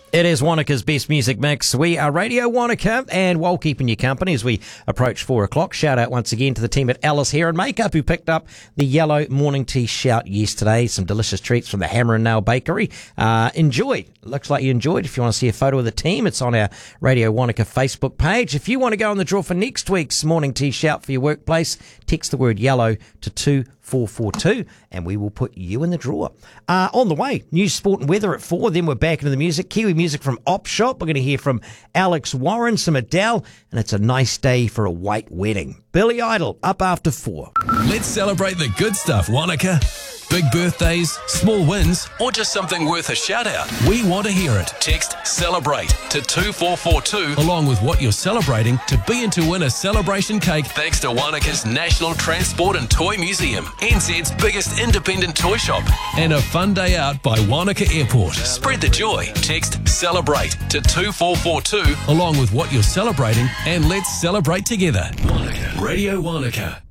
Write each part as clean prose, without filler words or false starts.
It is Wanaka's Best Music Mix. We are Radio Wanaka, and while keeping you company as we approach 4 o'clock, shout out once again to the team at Alice Hair and Makeup who picked up the yellow morning tea shout yesterday. Some delicious treats from the Hammer and Nail Bakery. Enjoy. Looks like you enjoyed. If you want to see a photo of the team, it's on our Radio Wanaka Facebook page. If you want to go on the draw for next week's morning tea shout for your workplace, text the word yellow to 24442 and we will put you in the draw. On the way, news, sport and weather at 4. Then we're back into the music. Kiwi music from Op Shop. We're going to hear from Alex Warren, some Adele, and it's a nice day for a white wedding. Billy Idol up after 4. Let's celebrate the good stuff, Wanaka. Big birthdays, small wins, or just something worth a shout out. We want to hear it. Text CELEBRATE to 24442 along with what you're celebrating to be in to win a celebration cake thanks to Wanaka's National Transport and Toy Museum, NZ's biggest independent toy shop, and a fun day out by Wanaka Airport. Spread the joy. Text CELEBRATE to 2442 along with what you're celebrating and let's celebrate together. Wanaka. Radio Wanaka.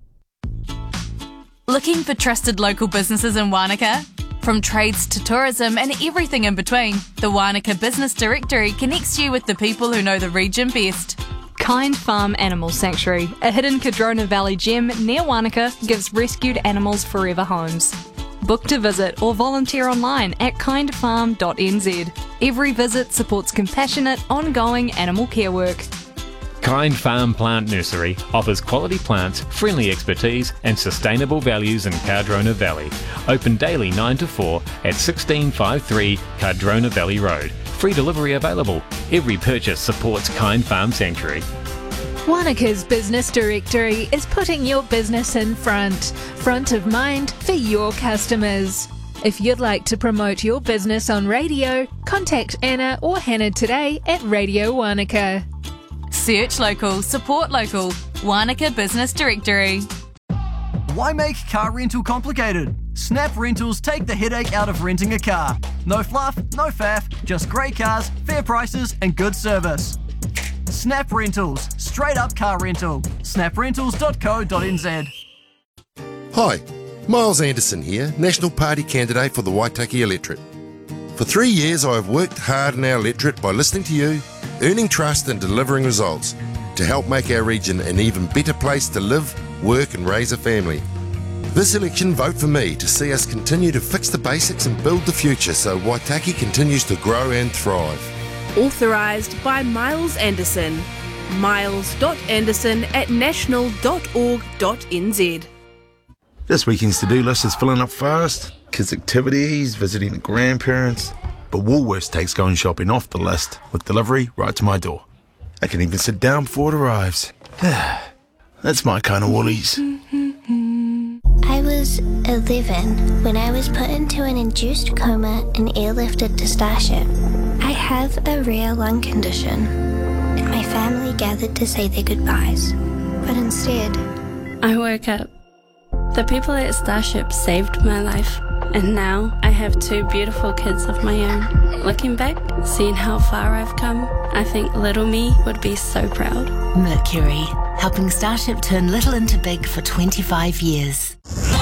Looking for trusted local businesses in Wanaka? From trades to tourism and everything in between, the Wanaka Business Directory connects you with the people who know the region best. Kind Farm Animal Sanctuary, a hidden Cardrona Valley gem near Wanaka, gives rescued animals forever homes. Book to visit or volunteer online at kindfarm.nz. Every visit supports compassionate, ongoing animal care work. Kind Farm Plant Nursery offers quality plants, friendly expertise and sustainable values in Cardrona Valley. Open daily 9 to 4 at 1653 Cardrona Valley Road. Free delivery available. Every purchase supports Kind Farm Sanctuary. Wanaka's Business Directory is putting your business in front of mind for your customers. If you'd like to promote your business on radio, contact Anna or Hannah today at Radio Wanaka. Search local, support local. Wanaka Business Directory. Why make car rental complicated? Snap Rentals take the headache out of renting a car. No fluff, no faff, just great cars, fair prices and good service. Snap Rentals, straight up car rental. snaprentals.co.nz. Hi, Miles Anderson here, National Party candidate for the Waitaki electorate. For 3 years I have worked hard in our electorate by listening to you, earning trust and delivering results to help make our region an even better place to live, work and raise a family. This election, vote for me to see us continue to fix the basics and build the future so Waitaki continues to grow and thrive. Authorised by Miles Anderson. miles.anderson@national.org.nz. This weekend's to-do list is filling up fast. Kids' activities, visiting the grandparents. But Woolworths takes going shopping off the list with delivery right to my door. I can even sit down before it arrives. That's my kind of Woolies. I was 11 when I was put into an induced coma and airlifted to Starship. I have a rare lung condition, and my family gathered to say their goodbyes. But instead, I woke up. The people at Starship saved my life, and now I have 2 beautiful kids of my own. Looking back, seeing how far I've come, I think little me would be so proud. Mercury, helping Starship turn little into big for 25 years.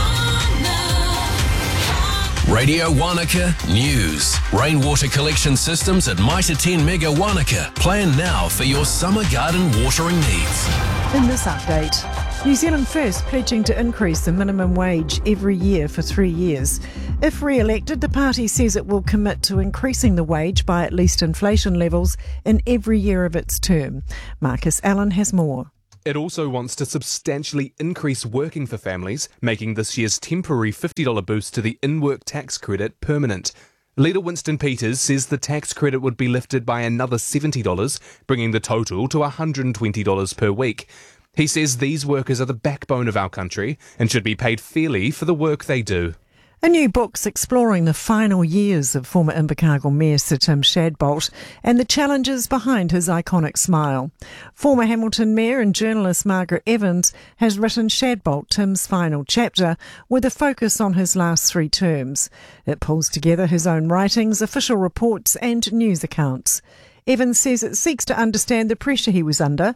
Radio Wanaka News. Rainwater collection systems at Mitre 10 Mega Wanaka. Plan now for your summer garden watering needs. In this update, New Zealand First pledging to increase the minimum wage every year for 3 years. If re-elected, the party says it will commit to increasing the wage by at least inflation levels in every year of its term. Marcus Allen has more. It also wants to substantially increase working for families, making this year's temporary $50 boost to the in-work tax credit permanent. Leader Winston Peters says the tax credit would be lifted by another $70, bringing the total to $120 per week. He says these workers are the backbone of our country and should be paid fairly for the work they do. A new book's exploring the final years of former Invercargill Mayor Sir Tim Shadbolt and the challenges behind his iconic smile. Former Hamilton Mayor and journalist Margaret Evans has written Shadbolt, Tim's final chapter, with a focus on his last 3 terms. It pulls together his own writings, official reports and news accounts. Evans says it seeks to understand the pressure he was under,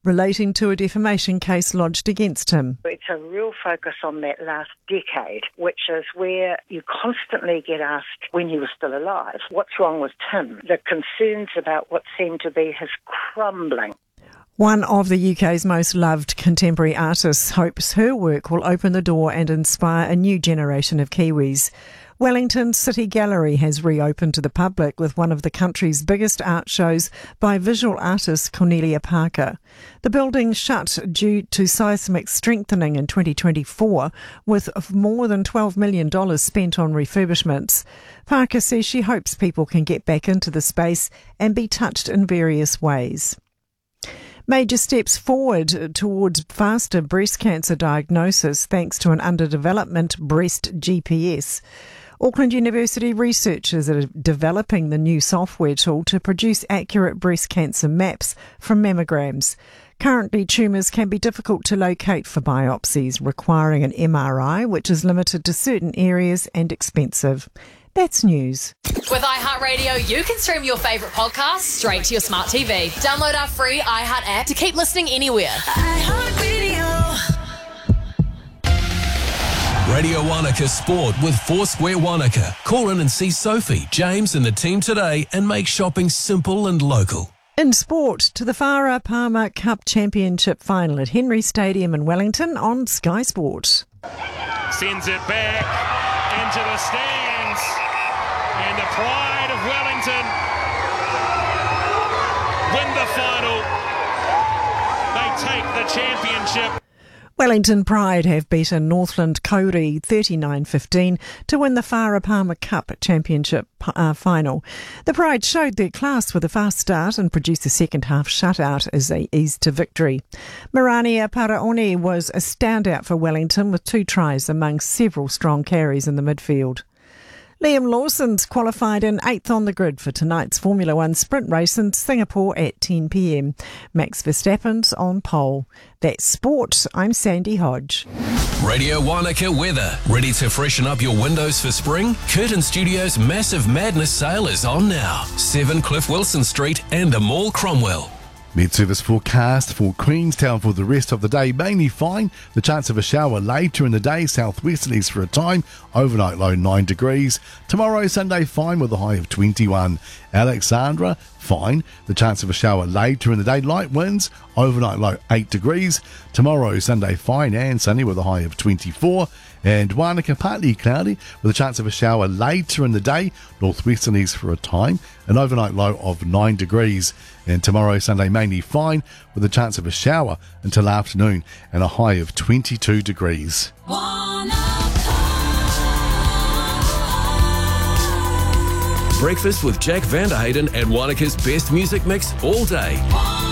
relating to a defamation case lodged against him. It's a real focus on that last decade, which is where you constantly get asked when he was still alive, what's wrong with Tim? The concerns about what seemed to be his crumbling. One of the UK's most loved contemporary artists hopes her work will open the door and inspire a new generation of Kiwis. Wellington City Gallery has reopened to the public with one of the country's biggest art shows by visual artist Cornelia Parker. The building shut due to seismic strengthening in 2024, with more than $12 million spent on refurbishments. Parker says she hopes people can get back into the space and be touched in various ways. Major steps forward towards faster breast cancer diagnosis thanks to an underdevelopment breast GPS. Auckland University researchers are developing the new software tool to produce accurate breast cancer maps from mammograms. Currently, tumours can be difficult to locate for biopsies, requiring an MRI, which is limited to certain areas and expensive. That's news. With iHeartRadio, you can stream your favourite podcasts straight to your smart TV. Download our free iHeart app to keep listening anywhere. Radio Wanaka Sport with Foursquare Wanaka. Call in and see Sophie, James and the team today and make shopping simple and local. In sport, to the Farah Palmer Cup Championship final at Henry Stadium in Wellington on Sky Sport. Sends it back into the stands, and the pride of Wellington win the final. They take the championship. Wellington Pride have beaten Northland Kauri 39-15 to win the Farah Palmer Cup Championship final. The Pride showed their class with a fast start and produced a second half shutout as they eased to victory. Marania Paraone was a standout for Wellington with 2 tries among several strong carries in the midfield. Liam Lawson's qualified in 8th on the grid for tonight's Formula One sprint race in Singapore at 10 p.m. Max Verstappen's on pole. That's sport. I'm Sandy Hodge. Radio Wanaka weather. Ready to freshen up your windows for spring? Curtin Studios' Massive Madness sale is on now. 7 Cliff Wilson Street and the Mall Cromwell. Met service forecast for Queenstown for the rest of the day, mainly fine. The chance of a shower later in the day, southwesterlies for a time, overnight low 9 degrees. Tomorrow, Sunday, fine with a high of 21. Alexandra, fine. The chance of a shower later in the day, light winds, overnight low 8 degrees. Tomorrow, Sunday, fine and sunny with a high of 24. And Wanaka, partly cloudy with a chance of a shower later in the day, northwesterlies for a time, an overnight low of 9 degrees. And tomorrow, Sunday, mainly fine with a chance of a shower until afternoon and a high of 22 degrees. Breakfast with Jack Vanderhayden and Wanaka's best music mix all day.